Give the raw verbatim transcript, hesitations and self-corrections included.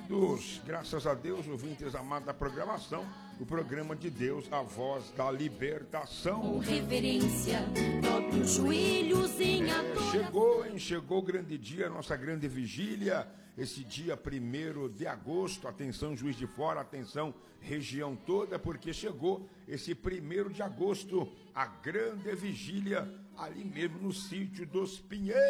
Queridos, graças a Deus, ouvintes amados da programação, o programa de Deus, a voz da libertação. Com reverência, dobre os joelhos em adora... Chegou, hein? Chegou o grande dia, nossa grande vigília, esse dia primeiro de agosto. Atenção, Juiz de Fora, atenção, região toda, porque chegou esse primeiro de agosto, a grande vigília, ali mesmo no sítio dos Pinheiros.